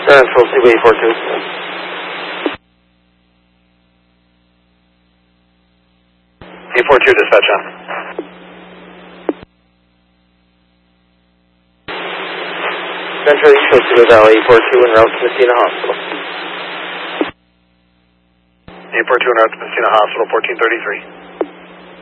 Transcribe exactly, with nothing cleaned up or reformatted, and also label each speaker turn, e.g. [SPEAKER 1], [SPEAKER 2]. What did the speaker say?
[SPEAKER 1] Central C B eight four two. eight four two, dispatch on. Central East Coast Cedar Valley eight four two en route to Messina Hospital. eight four two en route to Messina Hospital, fourteen thirty-three.